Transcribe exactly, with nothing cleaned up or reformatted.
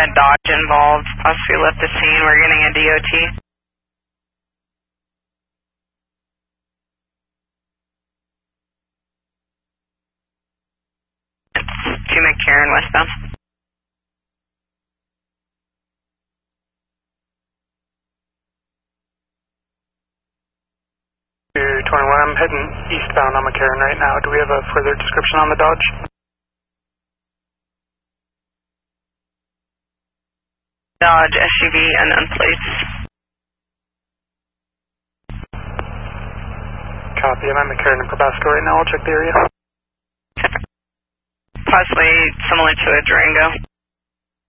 A Dodge involved, possibly left the scene. We're getting a D O T. It's to McCarran westbound. two twenty-one, I'm heading eastbound on McCarran right now. Do we have a further description on the Dodge? Dodge S U V, unknown plates. Copy, I'm at McCarran and Probasco right now. I'll check the area. Possibly similar to a Durango.